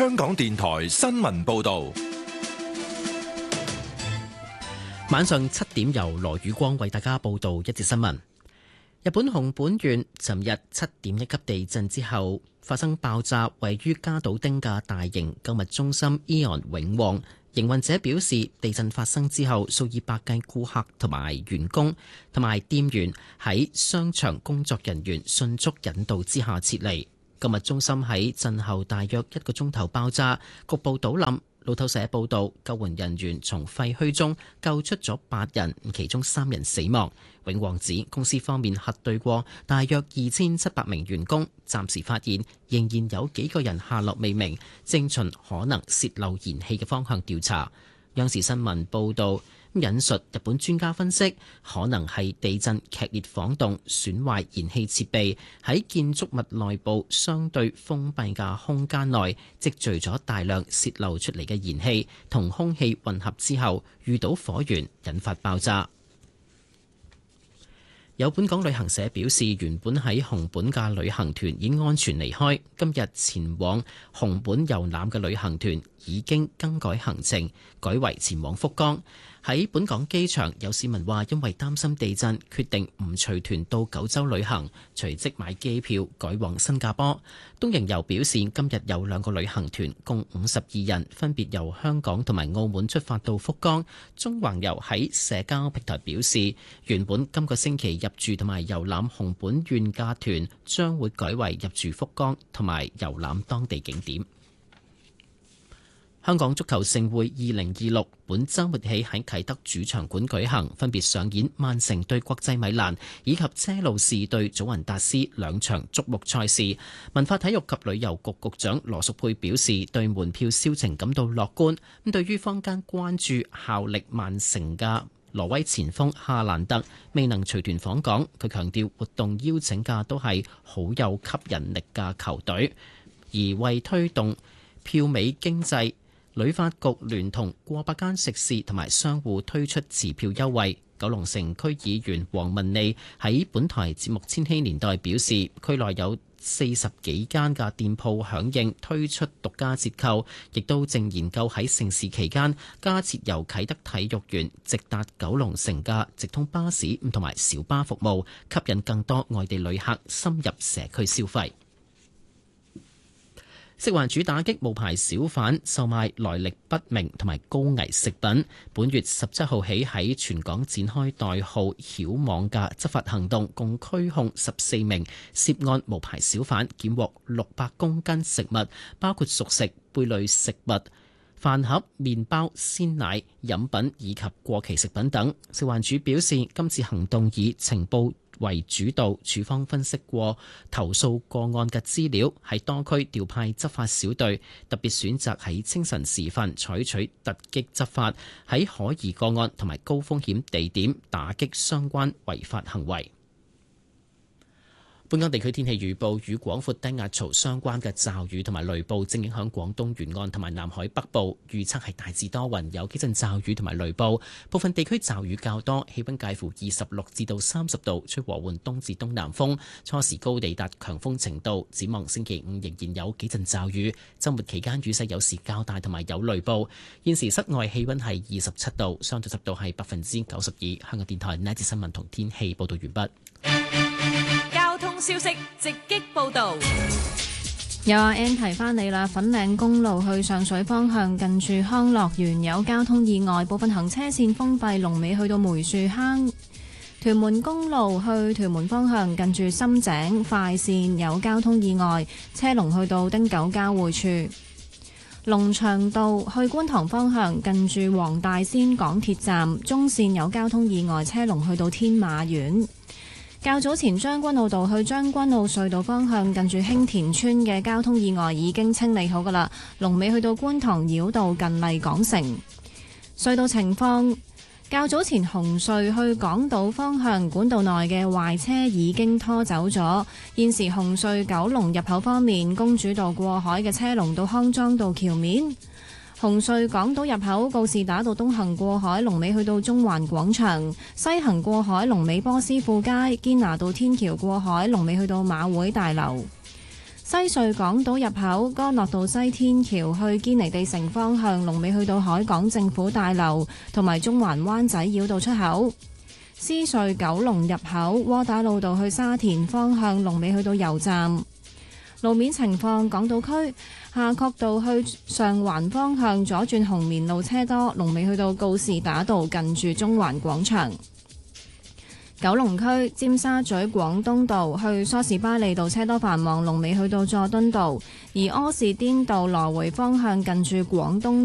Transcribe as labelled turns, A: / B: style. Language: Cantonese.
A: 香港電台新聞報道。
B: 晚上7點由羅宇光為大家報道一節新聞。日本熊本縣尋日7.1級地震之後發生爆炸，位於加島町嘅大型購物中心 AEON 永旺營運者表示，地震發生之後，數以百計顧客同埋員工同埋店員喺商場工作人員迅速引導之下撤離。購物中心喺震後大約1個鐘頭爆炸，局部倒冧。路透社報道，救援人員從廢墟中救出咗8人，其中3人死亡。永旺指公司方面核對過大約2700名員工，暫時發現仍然有幾個人下落未明，正循可能洩漏燃氣嘅方向調查。央視新聞報道，引述日本專家分析，可能係地震劇烈晃動損壞燃氣設備，喺建築物內部相對封閉嘅空間內積聚咗大量洩漏出嚟嘅燃氣，同空氣混合之後遇到火源引發爆炸。有本港旅行社表示，原本喺熊本嘅旅行團已安全離開，今日前往熊本遊覽嘅旅行團已經更改行程，改為前往福岡。喺本港機場，有市民話因為擔心地震，決定唔隨團到九州旅行，隨即買機票改往新加坡。東瀛遊表示，今日有2個旅行團，共52人，分別由香港同埋澳門出發到福岡。中環遊喺社交平台表示，原本今個星期入住同埋遊覽熊本縣嘅團，將會改為入住福岡同埋遊覽當地景點。香港足球盛會2026本週末起喺啟德主場館舉行，分別上演曼城對國際米蘭以及車路士對祖雲達斯2場矚目賽事。文化體育及旅遊局局長羅淑佩表示，對門票銷情感到樂觀。咁對於坊間關注效力曼城嘅挪威前鋒夏蘭特未能隨團訪港，佢強調活動邀請嘅都係好有吸引力嘅球隊，而為推動票尾經濟，旅發局聯同過百間食肆同埋商戶推出持票優惠。九龍城區議員黃文利喺本台節目《千禧年代》表示，區內有40幾間嘅店鋪響應推出獨家折扣，亦都正研究喺盛事期間加設由啟德體育園直達九龍城嘅直通巴士同埋小巴服務，吸引更多外地旅客深入社區消費。食環署打擊無牌小販售賣來歷不明同埋高危食品。本月17號起喺全港展開代號曉網嘅執法行動，共拘控14名涉案無牌小販，檢獲600公斤食物，包括熟食、貝類食物、飯盒、麵包、鮮奶、飲品以及過期食品等。食環署表示，今次行動以情報為主導，處方分析過投訴個案嘅資料，喺多區調派執法小隊，特別選擇喺清晨時分採取突擊執法，喺可疑個案同埋高風險地點打擊相關違法行為。本港地區天氣預報，與廣闊低壓槽相關嘅驟雨同埋雷暴正影響廣東沿岸同埋南海北部，預測係大致多雲，有幾陣驟雨同埋雷暴，部分地區驟雨較多，氣溫介乎26至到30度，吹和緩東至東南風，初時高地達強風程度。展望星期5仍然有幾陣驟雨，週末期間雨勢有時較大同埋有雷暴。現時室外氣溫係27度，相對濕度係92%。香港電台呢一節新聞同天氣報道完畢。
C: 消息直擊報導，
D: 有阿 N 提翻你啦，粉嶺公路去上水方向近住康樂園有交通意外，部分行車線封閉，龍尾去到梅樹坑。屯門公路去屯門方向近住深井快線有交通意外，車龍去到汀九交匯處。龍翔道去觀塘方向近住黃大仙港鐵站中線有交通意外，車龍去到天馬苑。較早前將軍澳道去將軍澳隧道方向近住興田村嘅交通意外已經清理好㗎喇，龍尾去到觀塘繞道近麗港城。隧道情況，較早前紅隧去港島方向管道內嘅壞車已經拖走咗，現時紅隧九龍入口方面，公主道過海嘅車龍到康莊道橋面。紅隧港島入口告士打道東行過海，龍尾去到中環廣場；西行過海，龍尾波斯富街堅拿道天橋過海，龍尾去到馬會大樓。 西隧港島入口干諾道西天橋去堅尼地城方向，龍尾去到海港政府大樓同埋中環灣仔繞道出口。獅隧九龍入口窩打老道去沙田方向，龍尾去到油站。路面情況，港島區夏慤道去上環方向左轉紅棉路車多，龍尾去到告士打道近住中環廣場。九龍區尖沙咀廣東道去梳士巴利道車多繁忙，龍尾去到佐敦道，而柯士甸道來回方向近住廣東